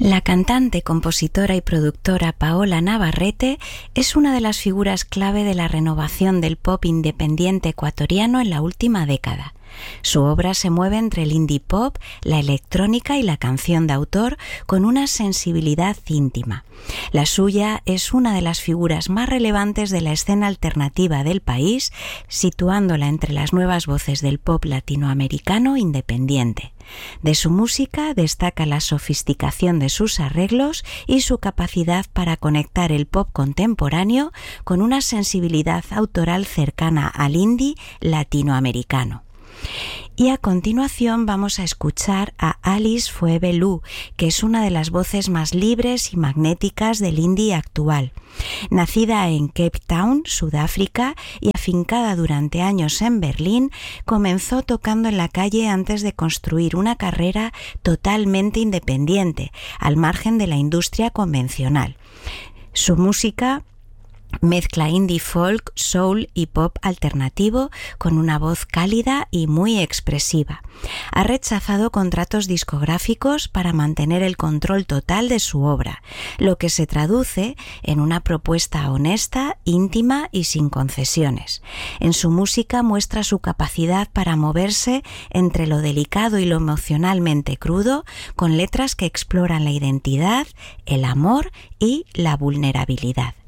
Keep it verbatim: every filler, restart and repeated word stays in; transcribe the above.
La cantante, compositora y productora Paola Navarrete es una de las figuras clave de la renovación del pop independiente ecuatoriano en la última década. Su obra se mueve entre el indie pop, la electrónica y la canción de autor con una sensibilidad íntima. La suya es una de las figuras más relevantes de la escena alternativa del país, situándola entre las nuevas voces del pop latinoamericano independiente. De su música destaca la sofisticación de sus arreglos y su capacidad para conectar el pop contemporáneo con una sensibilidad autoral cercana al indie latinoamericano. Y a continuación vamos a escuchar a Alice Phoebe Lu, que es una de las voces más libres y magnéticas del indie actual. Nacida en Cape Town, Sudáfrica, y afincada durante años en Berlín, comenzó tocando en la calle antes de construir una carrera totalmente independiente, al margen de la industria convencional. Su música mezcla indie folk, soul y pop alternativo con una voz cálida y muy expresiva. Ha rechazado contratos discográficos para mantener el control total de su obra, lo que se traduce en una propuesta honesta, íntima y sin concesiones. En su música muestra su capacidad para moverse entre lo delicado y lo emocionalmente crudo, con letras que exploran la identidad, el amor y la vulnerabilidad.